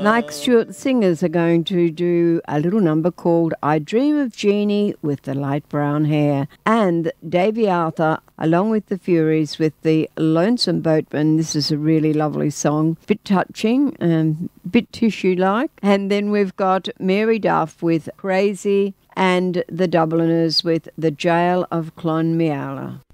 Mike Stewart Singers are going to do a little number called I Dream of Jeannie with the light brown hair, and Davy Arthur along with the Furies with the Lonesome Boatman. This is a really lovely song, bit touching, bit tissue-like. And then we've got Mary Duff with Crazy and the Dubliners with The Jail of Clonmeala.